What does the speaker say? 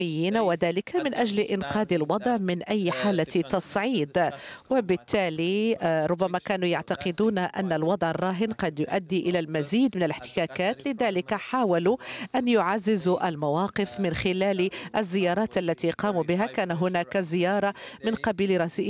وذلك من أجل إنقاذ الوضع من أي حالة تصعيد. وبالتالي ربما كانوا يعتقدون أن الوضع الراهن قد يؤدي إلى المزيد من الاحتكاكات، لذلك حاولوا أن يعززوا المواقف من خلال الزيارات التي قاموا بها. كان هناك زيارة من قبل